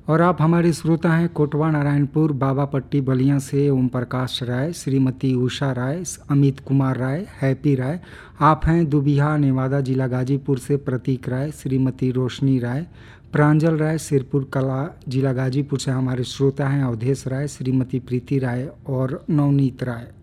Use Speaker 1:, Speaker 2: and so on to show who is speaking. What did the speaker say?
Speaker 1: और आप हमारे श्रोता हैं कोटवा नारायणपुर बाबा पट्टी बलिया से ओम प्रकाश राय, श्रीमती उषा राय, अमित कुमार राय, हैप्पी राय। आप हैं दुबिहा नेवादा जिला गाजीपुर से प्रतीक राय, श्रीमती रोशनी राय, प्रांजल राय, सिरपुर कला जिला गाजीपुर से हमारे श्रोता हैं अवधेश राय, श्रीमती प्रीति राय और नवनीत राय।